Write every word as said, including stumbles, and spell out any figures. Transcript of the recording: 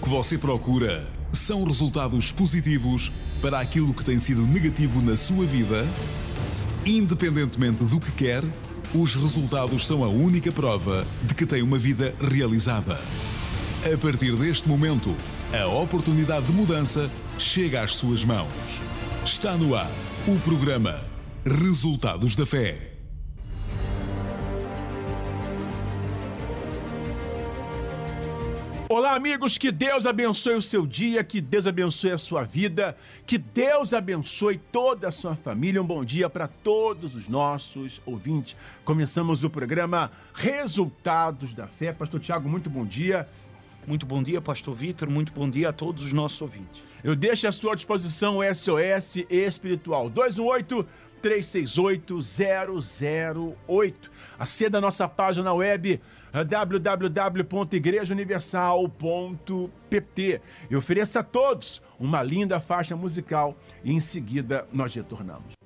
que você procura são resultados positivos para aquilo que tem sido negativo na sua vida? Independentemente do que quer, os resultados são a única prova de que tem uma vida realizada. A partir deste momento, a oportunidade de mudança chega às suas mãos. Está no ar o programa Resultados da Fé. Olá, amigos, que Deus abençoe o seu dia, que Deus abençoe a sua vida, que Deus abençoe toda a sua família. Um bom dia para todos os nossos ouvintes. Começamos o programa Resultados da Fé. Pastor Tiago, muito bom dia. Muito bom dia, Pastor Vitor. Muito bom dia a todos os nossos ouvintes. Eu deixo à sua disposição o S O S Espiritual dois um oito, três seis oito, zero zero oito. Aceda a nossa página web w w w ponto igreja universal ponto p t e ofereça a todos uma linda faixa musical e em seguida nós retornamos.